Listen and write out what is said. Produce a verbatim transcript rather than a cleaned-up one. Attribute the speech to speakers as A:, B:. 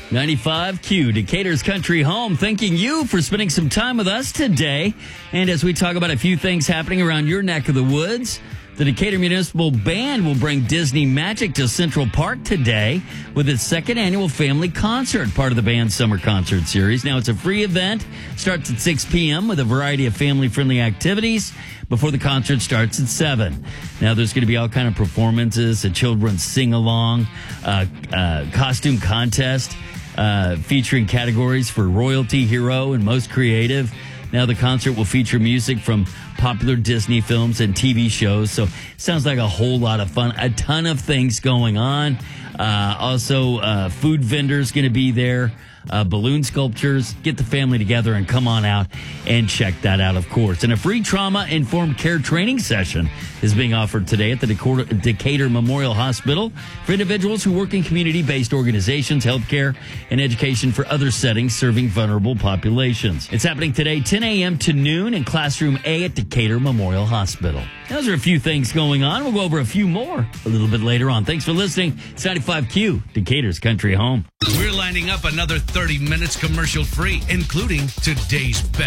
A: ninety-five Q, Decatur's Country Home, thanking you for spending some time with us today. And as we talk about a few things happening around your neck of the woods, the Decatur Municipal Band will bring Disney Magic to Central Park today with its second annual family concert, part of the band's summer concert series. Now, it's a free event, starts at six p.m. with a variety of family-friendly activities before the concert starts at seven. Now, there's going to be all kind of performances, a children's sing-along, uh, uh, costume contest, uh, featuring categories for royalty, hero, and most creative. Now, the concert will feature music from popular Disney films and T V shows. So, sounds like a whole lot of fun. A ton of things going on. Uh, also, uh, food vendors going to be there. Uh, balloon sculptures. Get the family together and come on out and check that out, of course. And a free trauma-informed care training session is being offered today at the Decatur, Decatur Memorial Hospital for individuals who work in community-based organizations, healthcare, and education for other settings serving vulnerable populations. It's happening today, ten a.m. to noon in Classroom A at Decatur Memorial Hospital. Those are a few things going on. We'll go over a few more a little bit later on. Thanks for listening. It's ninety-five Q, Decatur's Country Home.
B: We're lining up another thirty minutes commercial free, including today's best.